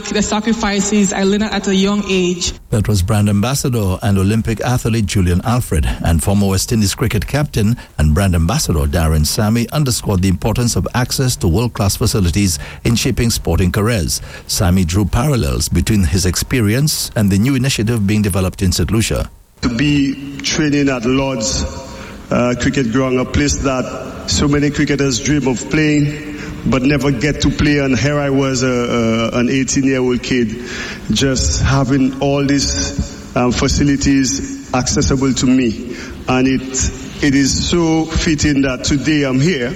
the sacrifices I learned at a young age. That was brand ambassador and Olympic athlete Julian Alfred, and former West Indies cricket captain and brand ambassador Darren Sammy underscored the importance of access to world-class facilities in shaping sporting careers. Sammy drew parallels between his experience and the new initiative being developed in St. Lucia. To be training at Lord's Cricket Ground, a place that so many cricketers dream of playing but never get to play, and here I was, an 18-year-old kid, just having all these facilities accessible to me. And it is so fitting that today I'm here,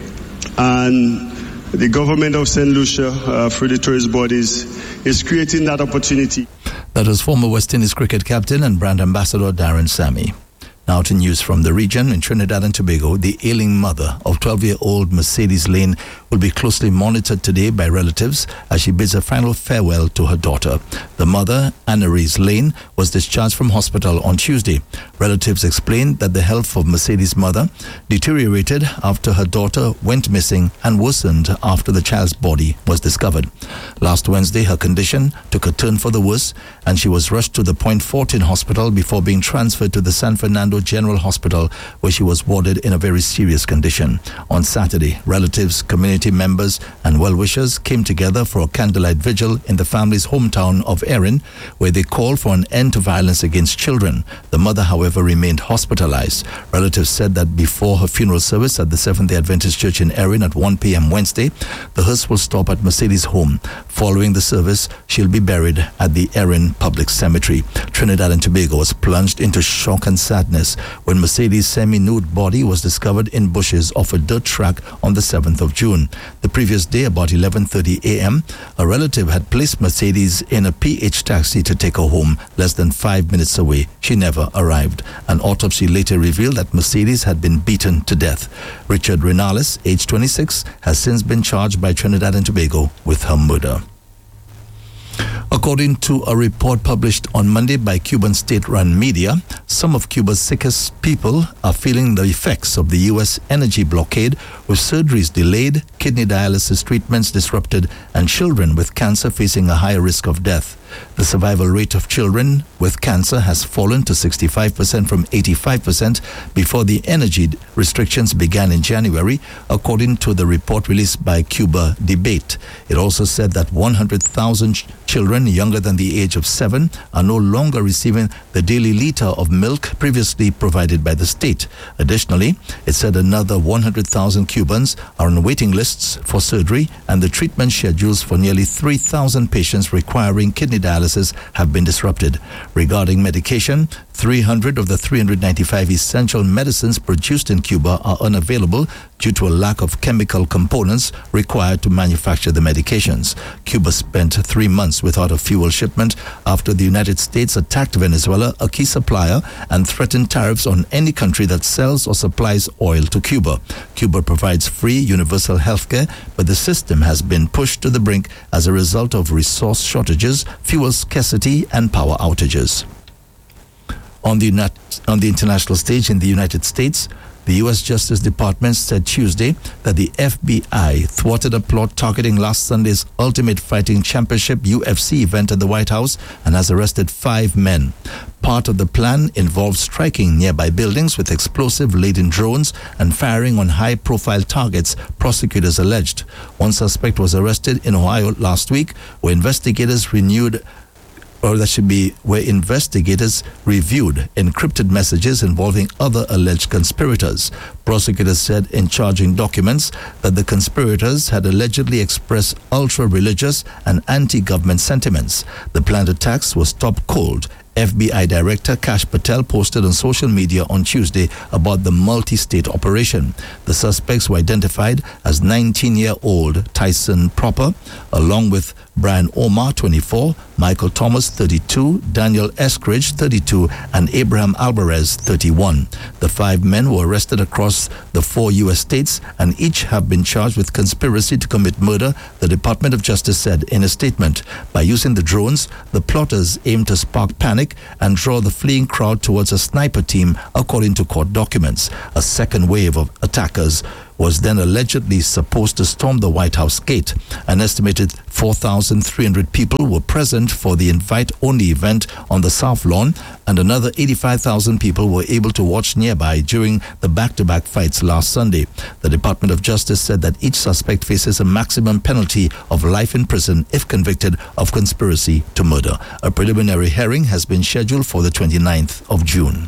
and the government of St. Lucia, through the tourist bodies, is creating that opportunity. That was former West Indies cricket captain and brand ambassador Darren Sammy. Now to news from the region. In Trinidad and Tobago, the ailing mother of 12-year-old Mercedes Lane will be closely monitored today by relatives as she bids a final farewell to her daughter. The mother, Anna-Reese Lane, was discharged from hospital on Tuesday. Relatives explained that the health of Mercedes' mother deteriorated after her daughter went missing and worsened after the child's body was discovered. Last Wednesday, her condition took a turn for the worse and she was rushed to the Point Fortin Hospital before being transferred to the San Fernando General Hospital, where she was warded in a very serious condition. On Saturday, relatives, community members and well-wishers came together for a candlelight vigil in the family's hometown of Erin, where they called for an end to violence against children. The mother, however, remained hospitalized. Relatives said that before her funeral service at the Seventh-day Adventist Church in Erin at 1 p.m. Wednesday, the hearse will stop at Mercedes' home. Following the service, she'll be buried at the Erin Public Cemetery. Trinidad and Tobago was plunged into shock and sadness when Mercedes' semi-nude body was discovered in bushes off a dirt track on the 7th of June. The previous day, about 11:30 a.m., a relative had placed Mercedes in a PH taxi to take her home. Less than 5 minutes away, she never arrived. An autopsy later revealed that Mercedes had been beaten to death. Richard Renales, age 26, has since been charged by Trinidad and Tobago with her murder. According to a report published on Monday by Cuban state-run media, some of Cuba's sickest people are feeling the effects of the U.S. energy blockade, with surgeries delayed, kidney dialysis treatments disrupted, and children with cancer facing a higher risk of death. The survival rate of children with cancer has fallen to 65% from 85% before the energy restrictions began in January, according to the report released by Cuba Debate. It also said that 100,000 children younger than the age of 7 are no longer receiving the daily liter of milk previously provided by the state. Additionally, it said another 100,000 Cubans are on waiting lists for surgery, and the treatment schedules for nearly 3,000 patients requiring kidney dialysis have been disrupted. Regarding medication, 300 of the 395 essential medicines produced in Cuba are unavailable due to a lack of chemical components required to manufacture the medications. Cuba spent 3 months without a fuel shipment after the United States attacked Venezuela, a key supplier, and threatened tariffs on any country that sells or supplies oil to Cuba. Cuba provides free universal health care, but the system has been pushed to the brink as a result of resource shortages, fuel scarcity, and power outages. On the international stage in the United States, the U.S. Justice Department said Tuesday that the FBI thwarted a plot targeting last Sunday's Ultimate Fighting Championship UFC event at the White House and has arrested 5 men. Part of the plan involves striking nearby buildings with explosive-laden drones and firing on high-profile targets, prosecutors alleged. One suspect was arrested in Ohio last week, where investigators reviewed encrypted messages involving other alleged conspirators. Prosecutors said in charging documents that the conspirators had allegedly expressed ultra-religious and anti-government sentiments. The planned attacks were stopped cold. FBI Director Kash Patel posted on social media on Tuesday about the multi-state operation. The suspects were identified as 19-year-old Tyson Proper, along with Brian Omar, 24, Michael Thomas, 32, Daniel Eskridge, 32, and Abraham Alvarez, 31. The 5 men were arrested across the 4 U.S. states and each have been charged with conspiracy to commit murder, the Department of Justice said in a statement. By using the drones, the plotters aimed to spark panic and draw the fleeing crowd towards a sniper team, according to court documents. A second wave of attackers was then allegedly supposed to storm the White House gate. An estimated 4,300 people were present for the invite-only event on the South Lawn, and another 85,000 people were able to watch nearby during the back-to-back fights last Sunday. The Department of Justice said that each suspect faces a maximum penalty of life in prison if convicted of conspiracy to murder. A preliminary hearing has been scheduled for the 29th of June.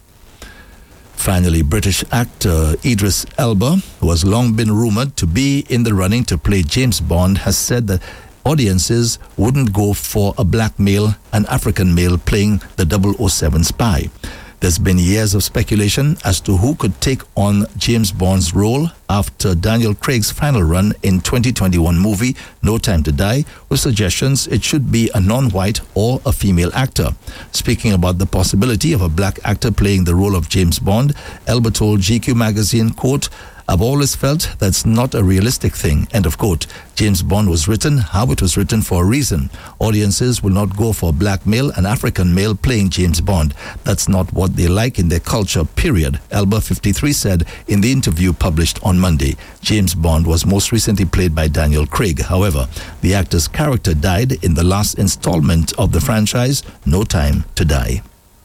Finally, British actor Idris Elba, who has long been rumored to be in the running to play James Bond, has said that audiences wouldn't go for a black male, an African male playing the 007 spy. There's been years of speculation as to who could take on James Bond's role after Daniel Craig's final run in 2021 movie No Time to Die, with suggestions it should be a non-white or a female actor. Speaking about the possibility of a black actor playing the role of James Bond, Elba told GQ magazine, quote, "I've always felt that's not a realistic thing," end of quote. James Bond was written how it was written for a reason. Audiences will not go for a black male, an African male playing James Bond. That's not what they like in their culture, period, Elba, 53, said in the interview published on Monday. James Bond was most recently played by Daniel Craig. However, the actor's character died in the last installment of the franchise, No Time to Die.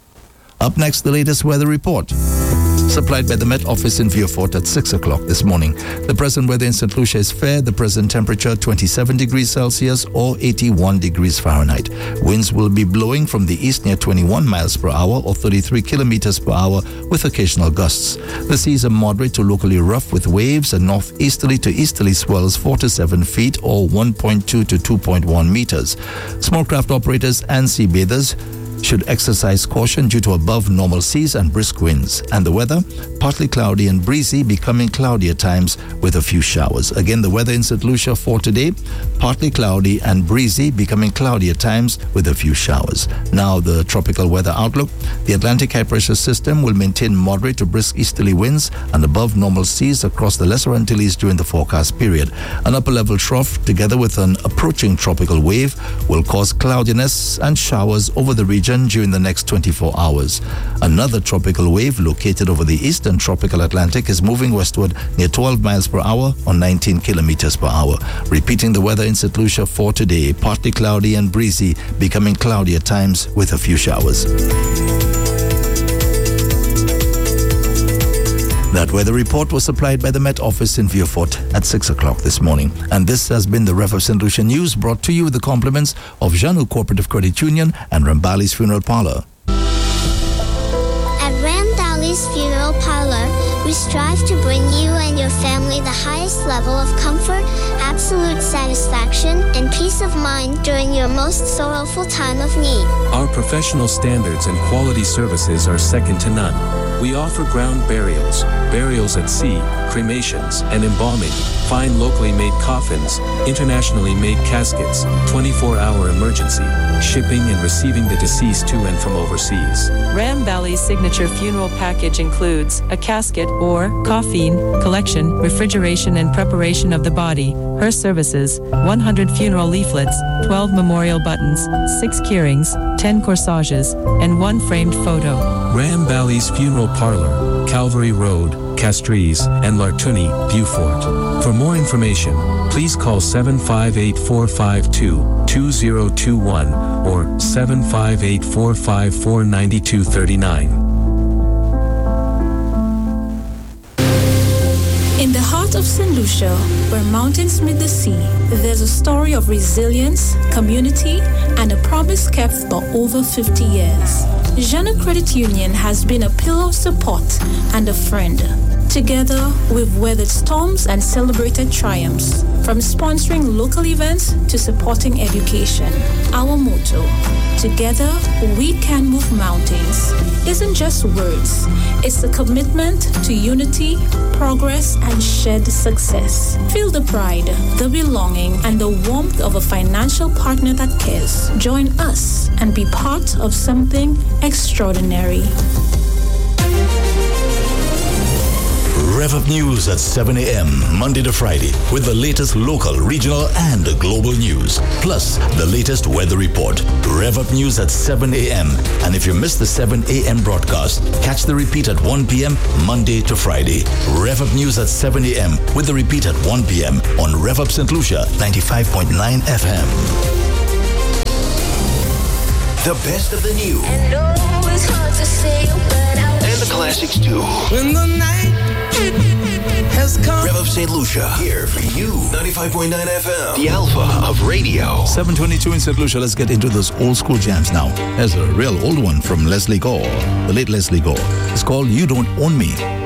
Up next, the latest weather report, supplied by the Met Office in Vieux-Fort at 6 o'clock this morning. The present weather in St. Lucia is fair. The present temperature 27 degrees Celsius or 81 degrees Fahrenheit. Winds will be blowing from the east near 21 miles per hour or 33 kilometers per hour with occasional gusts. The seas are moderate to locally rough with waves and northeasterly to easterly swells 4 to 7 feet or 1.2 to 2.1 meters. Small craft operators and sea bathers should exercise caution due to above normal seas and brisk winds. And the weather, partly cloudy and breezy, becoming cloudy at times with a few showers. Again, the weather in St. Lucia for today, partly cloudy and breezy, becoming cloudy at times with a few showers. Now the tropical weather outlook. The Atlantic high pressure system will maintain moderate to brisk easterly winds and above normal seas across the Lesser Antilles during the forecast period. An upper level trough together with an approaching tropical wave will cause cloudiness and showers over the region during the next 24 hours. Another tropical wave located over the eastern tropical Atlantic is moving westward near 12 miles per hour or 19 kilometers per hour. Repeating the weather in St. Lucia for today, partly cloudy and breezy, becoming cloudy at times with a few showers. That weather report was supplied by the Met Office in Vieux-Fort at 6 o'clock this morning. And this has been the Rev of St. Lucia News, brought to you with the compliments of Janu Cooperative Credit Union and Rambali's Funeral Parlor. At Rambali's Funeral Parlor, we strive to bring you and your family the highest level of comfort, absolute satisfaction, and peace of mind during your most sorrowful time of need. Our professional standards and quality services are second to none. We offer ground burials, burials at sea, cremations, and embalming, fine locally made coffins, internationally made caskets, 24-hour emergency, shipping and receiving the deceased to and from overseas. Rambali's signature funeral package includes a casket or coffin collection, refrigeration and preparation of the body, her services, 100 funeral leaflets, 12 memorial buttons, 6 keyrings, 10 corsages, and 1 framed photo. Rambali's Funeral Parlor, Calvary Road, Castries, and Lartuni, Vieux-Fort. For more information, please call 758-452-2021 or 758-454-9239. In the heart of St. Lucia, where mountains meet the sea, there's a story of resilience, community, and a promise kept for over 50 years. Jana Credit Union has been a pillar of support and a friend. Together, we've weathered storms and celebrated triumphs, from sponsoring local events to supporting education. Our motto, together we can move mountains, isn't just words. It's a commitment to unity, progress, and shared success. Feel the pride, the belonging, and the warmth of a financial partner that cares. Join us and be part of something extraordinary. Rev Up News at 7 a.m. Monday to Friday with the latest local, regional, and global news. Plus, the latest weather report. Rev Up News at 7 a.m. And if you miss the 7 a.m. broadcast, catch the repeat at 1 p.m. Monday to Friday. Rev Up News at 7 a.m. with the repeat at 1 p.m. on Rev Up St. Lucia 95.9 FM. The best of the new. And no, it's hard to say, but and the classics too. When the night has come. Rev Up St. Lucia, here for you. 95.9 FM, the alpha of radio. 7:22 in St. Lucia. Let's get into those old school jams now. There's a real old one from Leslie Gore, the late Leslie Gore. It's called You Don't Own Me.